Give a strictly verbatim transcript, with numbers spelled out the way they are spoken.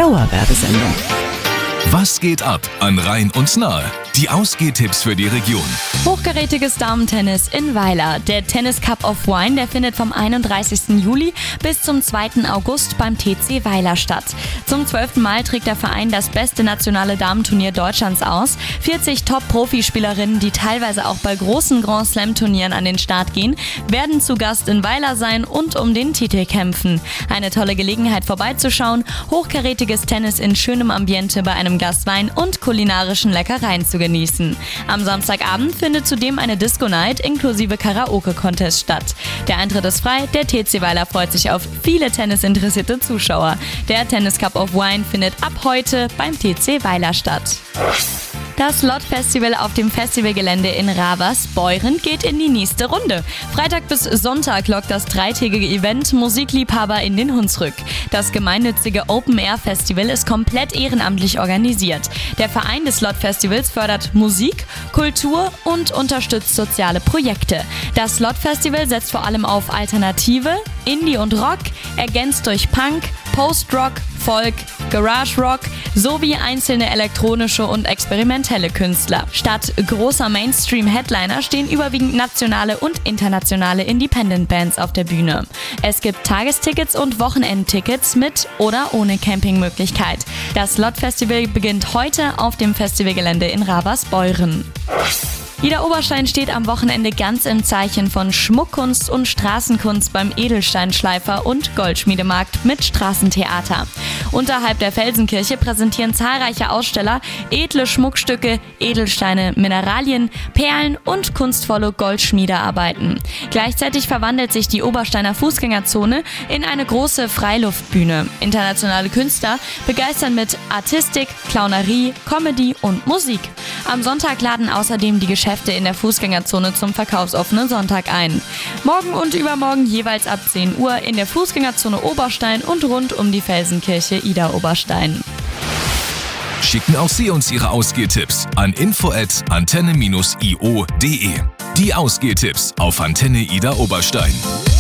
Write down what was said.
Dauerwerbesendung. Was geht ab an Rhein und Nahe? Die Ausgehtipps für die Region. Hochkarätiges Damentennis in Weiler. Der Tennis Cup of Wine, der findet vom einunddreißigsten Juli bis zum zweiten August beim T C Weiler statt. Zum zwölften Mal trägt der Verein das beste nationale Damenturnier Deutschlands aus. vierzig Top-Profispielerinnen, die teilweise auch bei großen Grand Slam-Turnieren an den Start gehen, werden zu Gast in Weiler sein und um den Titel kämpfen. Eine tolle Gelegenheit vorbeizuschauen, hochkarätiges Tennis in schönem Ambiente bei einem Glas Wein und kulinarischen Leckereien zu genießen. Am Samstagabend findet zudem eine Disco-Night inklusive Karaoke-Contest statt. Der Eintritt ist frei, der T C Weiler freut sich auf viele tennisinteressierte Zuschauer. Der Tennis Cup of Wine findet ab heute beim T C Weiler statt. Das Lott-Festival auf dem Festivalgelände in Ravensbeuren geht in die nächste Runde. Freitag bis Sonntag lockt das dreitägige Event Musikliebhaber in den Hunsrück. Das gemeinnützige Open-Air-Festival ist komplett ehrenamtlich organisiert. Der Verein des Lott-Festivals fördert Musik, Kultur und unterstützt soziale Projekte. Das Lott-Festival setzt vor allem auf Alternative, Indie und Rock, ergänzt durch Punk, Post-Rock, Folk, Garage Rock sowie einzelne elektronische und experimentelle Künstler. Statt großer Mainstream-Headliner stehen überwiegend nationale und internationale Independent-Bands auf der Bühne. Es gibt Tagestickets und Wochenendtickets mit oder ohne Campingmöglichkeit. Das Lott-Festival beginnt heute auf dem Festivalgelände in Ravensbeuren. Ida Oberstein steht am Wochenende ganz im Zeichen von Schmuckkunst und Straßenkunst beim Edelsteinschleifer und Goldschmiedemarkt mit Straßentheater. Unterhalb der Felsenkirche präsentieren zahlreiche Aussteller edle Schmuckstücke, Edelsteine, Mineralien, Perlen und kunstvolle Goldschmiedearbeiten. Gleichzeitig verwandelt sich die Obersteiner Fußgängerzone in eine große Freiluftbühne. Internationale Künstler begeistern mit Artistik, Clownerie, Comedy und Musik. Am Sonntag laden außerdem die Geschäfte in der Fußgängerzone zum verkaufsoffenen Sonntag ein. Morgen und übermorgen jeweils ab zehn Uhr in der Fußgängerzone Oberstein und rund um die Felsenkirche Ida Oberstein. Schicken auch Sie uns Ihre Ausgehtipps an info at antenne dash i o punkt de. Die Ausgehtipps auf Antenne Ida Oberstein.